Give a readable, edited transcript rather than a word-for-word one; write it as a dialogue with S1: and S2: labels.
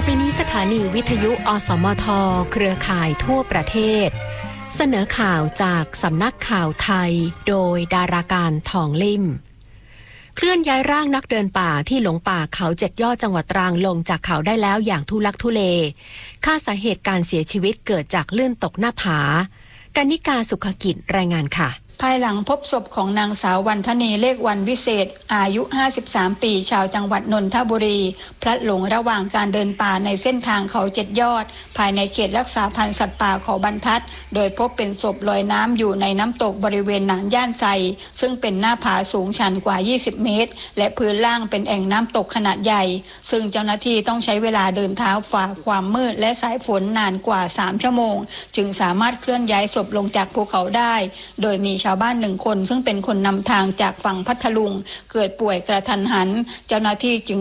S1: อไปนี้สถานีวิทยุอสมทเครือข่ายทั่วประเทศเสนอข่าวจากสำนักข่าวไทยโดยดาราการทองลิ่มเคลื่อนย้ายร่างนักเดินป่าที่หลงป่าเขา7 ยอดจังหวัดตรังลงจากเขาได้แล้วอย่างทุลักทุเลคาดสาเหตุการเสียชีวิตเกิดจากลื่นตกหน้าผากนิกาสุขกิจรายงานค่ะ
S2: ภายหลังพบศพของนางสาววรรณธนีเลขวันวิเศษอายุ53 ปีชาวจังหวัดนนทบุรีพลัดหลงระหว่างการเดินป่าในเส้นทางเขา7 ยอดภายในเขตรักษาพันธุ์สัตว์ป่าเขาบรรทัดโดยพบเป็นศพลอยน้ำอยู่ในน้ำตกบริเวณหนานย่านไซซึ่งเป็นหน้าผาสูงชันกว่า20 เมตรและพื้นล่างเป็นแอ่งน้ำตกขนาดใหญ่ซึ่งเจ้าหน้าที่ต้องใช้เวลาเดินเท้าฝ่าความมืดและสายฝนนานกว่า3 ชั่วโมงจึงสามารถเคลื่อนย้ายศพลงจากภูเขาได้โดยมีชาวบ้าน1 คนซึ่งเป็นคนนำทางจากฝั่งพัทลุงเกิดป่วยกระทันหันเจ้าหน้าที่จึง